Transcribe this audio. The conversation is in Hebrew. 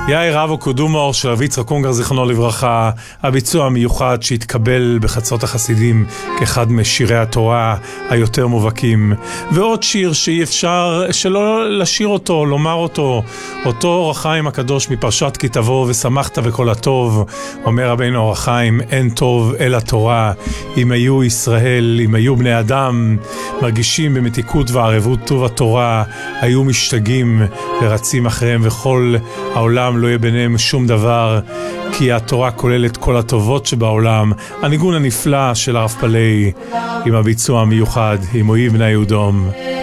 יאיר רבו קודומור של רב יצחק אונגר זיכרונו לברכה, הביצוע המיוחד שהתקבל בחצות החסידים כאחד משירי התורה היותר מובהקים, ועוד שיר שאי אפשר שלא לשיר אותו, לומר אותו, אותו אור החיים הקדוש מפרשת כי תבוא ושמחת וכל הטוב. אומר רבינו אור החיים, אין טוב אלא תורה. אם היו ישראל, אם היו בני אדם מרגישים במתיקות וערבות טוב התורה, היו משתגעים ורצים אחריהם, וכל העולם לא יהיה ביניהם שום דבר, כי התורה כוללת כל הטובות שבעולם. הניגון הנפלא של הרב פלאי עם הביצוע המיוחד עם אוהיב בני יהודום.